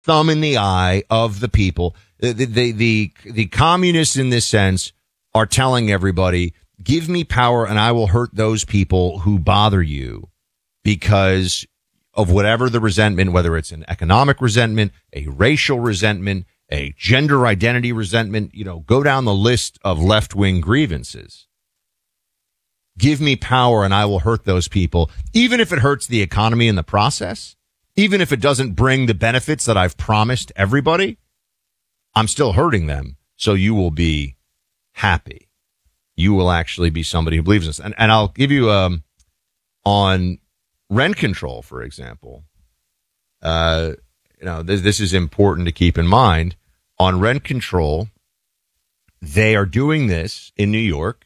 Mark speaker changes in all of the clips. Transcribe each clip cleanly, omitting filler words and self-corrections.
Speaker 1: thumb in the eye of the people. The communists in this sense are telling everybody, give me power and I will hurt those people who bother you because of whatever the resentment, whether it's an economic resentment, a racial resentment, a gender identity resentment, go down the list of left-wing grievances. Give me power and I will hurt those people, even if it hurts the economy in the process, even if it doesn't bring the benefits that I've promised everybody, I'm still hurting them. So you will be happy. You will actually be somebody who believes this. And I'll give you, on rent control, for example, this is important to keep in mind. On rent control, they are doing this in New York.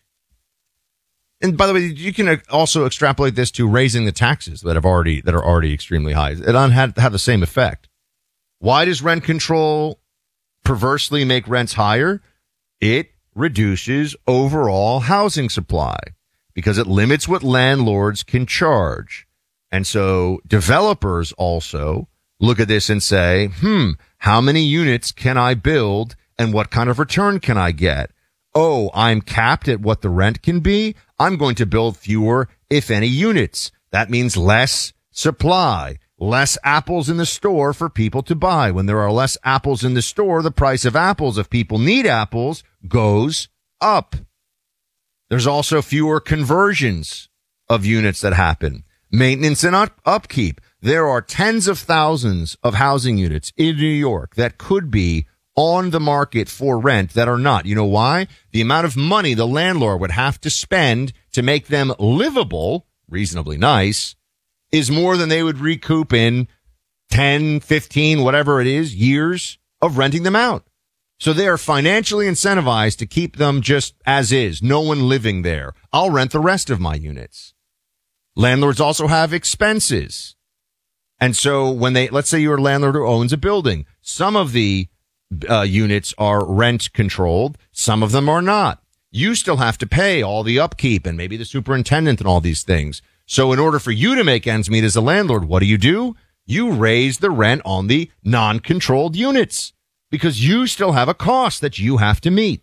Speaker 1: And by the way, you can also extrapolate this to raising the taxes that are already extremely high. It have the same effect. Why does rent control perversely make rents higher? It reduces overall housing supply because it limits what landlords can charge. And so developers also look at this and say, how many units can I build and what kind of return can I get? Oh, I'm capped at what the rent can be. I'm going to build fewer, if any, units. That means less supply, less apples in the store for people to buy. When there are less apples in the store, the price of apples, if people need apples, goes up. There's also fewer conversions of units that happen. Maintenance and upkeep. There are tens of thousands of housing units in New York that could be on the market for rent that are not. You know why? The amount of money the landlord would have to spend to make them livable, reasonably nice, is more than they would recoup in 10, 15, whatever it is, years of renting them out. So they are financially incentivized to keep them just as is, no one living there. I'll rent the rest of my units. Landlords also have expenses. And so when let's say you're a landlord who owns a building, some of the units are rent controlled. Some of them are not. You still have to pay all the upkeep and maybe the superintendent and all these things. So in order for you to make ends meet as a landlord, what do? You raise the rent on the non-controlled units because you still have a cost that you have to meet.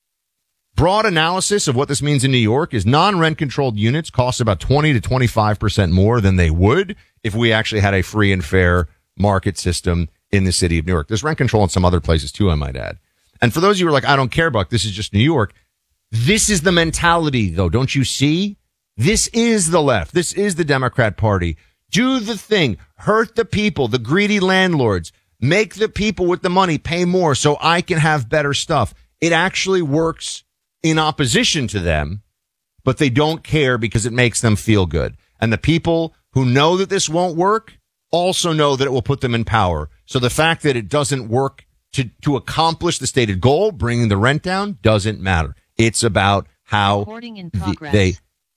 Speaker 1: Broad analysis of what this means in New York is non-rent controlled units cost about 20 to 25% more than they would if we actually had a free and fair market system in the city of New York. There's rent control in some other places too, I might add. And for those of you who are like, I don't care, Buck, this is just New York. This is the mentality, though. Don't you see? This is the left. This is the Democrat Party. Do the thing. Hurt the people, the greedy landlords. Make the people with the money pay more so I can have better stuff. It actually works in opposition to them, but they don't care because it makes them feel good. And the people who know that this won't work also know that it will put them in power. So the fact that it doesn't work to accomplish the stated goal, bringing the rent down, doesn't matter. It's about how they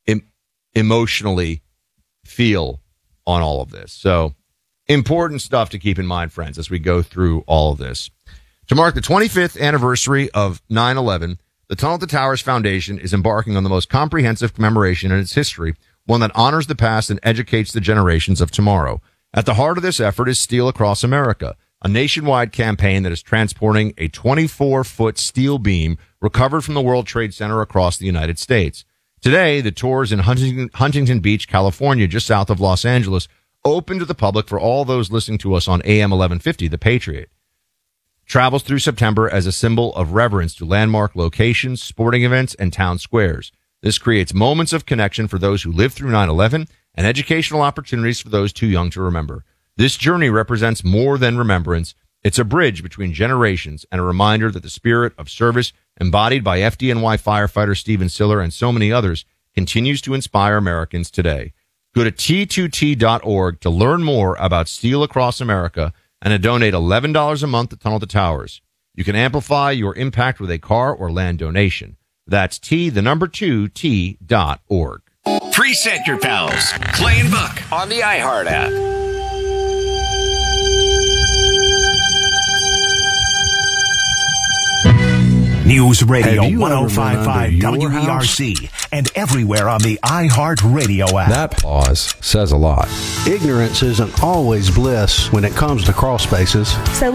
Speaker 1: emotionally feel on all of this. So important stuff to keep in mind, friends, as we go through all of this. To mark the 25th anniversary of 9/11, the Tunnel to Towers Foundation is embarking on the most comprehensive commemoration in its history, one that honors the past and educates the generations of tomorrow. At the heart of this effort is Steel Across America, a nationwide campaign that is transporting a 24-foot steel beam recovered from the World Trade Center across the United States. Today, the tour is in Huntington Beach, California, just south of Los Angeles, open to the public for all those listening to us on AM 1150, The Patriot. Travels through September as a symbol of reverence to landmark locations, sporting events, and town squares. This creates moments of connection for those who lived through 9/11 and educational opportunities for those too young to remember. This journey represents more than remembrance. It's a bridge between generations and a reminder that the spirit of service embodied by FDNY firefighter Stephen Siller and so many others continues to inspire Americans today. Go to T2T.org to learn more about Steel Across America and to donate $11 a month to Tunnel to Towers. You can amplify your impact with a car or land donation. That's T2T.org.
Speaker 2: Preset your pals. Clay and Buck on the iHeart app.
Speaker 3: News Radio 105.5 WERC. and everywhere on the iHeartRadio app.
Speaker 4: That pause says a lot.
Speaker 5: Ignorance isn't always bliss when it comes to crawl spaces.
Speaker 6: So